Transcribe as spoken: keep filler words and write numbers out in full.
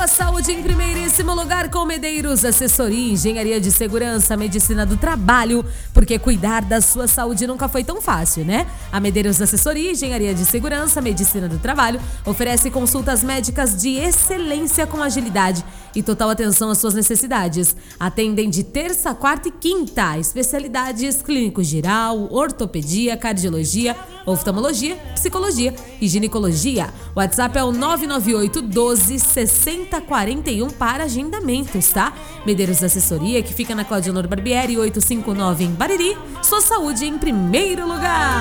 saúde em primeiríssimo lugar com Medeiros Assessoria, Engenharia de Segurança, Medicina do Trabalho, porque cuidar da sua saúde nunca foi tão fácil, né? A Medeiros Assessoria, Engenharia de Segurança, Medicina do Trabalho oferece consultas médicas de excelência com agilidade e total atenção às suas necessidades. Atendem de terça, quarta e quinta. Especialidades clínico geral, ortopedia, cardiologia, oftalmologia, psicologia e ginecologia. O WhatsApp é o nove nove oito um dois sessenta quarenta e um para agendamentos, tá? Medeiros Assessoria, que fica na Claudionor Barbieri oitocentos e cinquenta e nove em Bariri. Sua saúde em primeiro lugar.